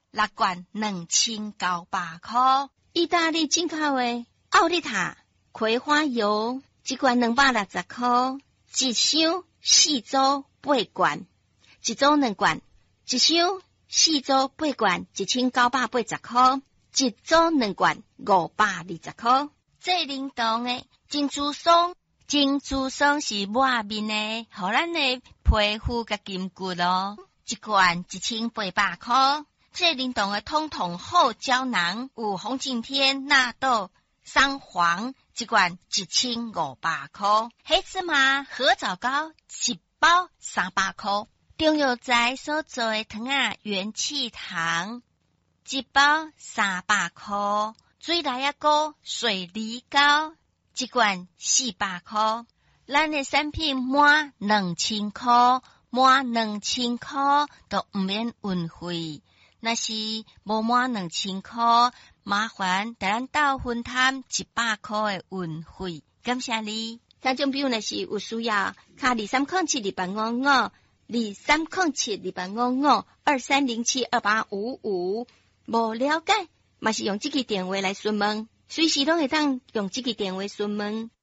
6罐2900块。意大利进口的奥利塔葵花油1罐260块，一箱4组8罐，一组2罐，一箱4组8罐1980块，一组2罐520块。最灵动的珍珠松，珍珠松是抹面的，互咱的皮肤甲筋骨咯。1罐1800块。最灵动的通通后胶囊，有红景天、纳豆、桑黄，1罐1500块。黑芝麻合枣膏1包300块。中药材所做的糖啊，元气糖1包300块。水来啊膏、水梨膏1罐400块。咱的产品满2000块，满2000块都唔免运费。若是无满2000块，麻烦带咱到分摊100块的运费，感谢你。听众朋友若是有需要，卡23072855 23072855 23072855，无了解，嘛是用这个电话来询问，随时拢会当用这个电话询问。